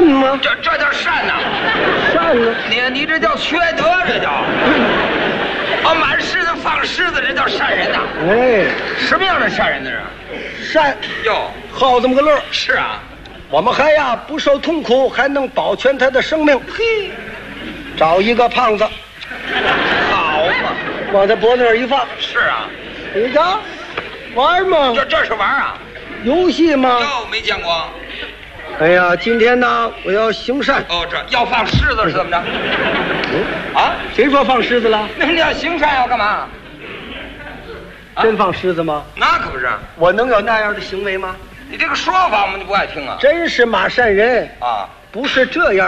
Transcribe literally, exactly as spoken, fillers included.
吗？ 这这叫善呐！ 善呢？ 你你这叫缺德，这叫。啊，满狮子放狮子，这叫善人呐！ 哎， 什么样的善人呢？ 善哟， 好这么个乐。 是啊， 我们还呀不受痛苦，还能保全他的生命。 嘿， 找一个胖子， 好嘛， 往他脖子上一放。 是啊， 你瞧，玩吗？ 这这是玩啊？ 游戏吗？ 哟，没见过。 哎呀，今天呢，我要行善。 哦，这要放狮子是怎么着？啊？ 谁说放狮子了？ 那你要行善要干嘛？ 真放狮子吗？ 那可不是。 我能有那样的行为吗？ 你这个说法我们就不爱听啊。 真是马善人啊， 不是这样。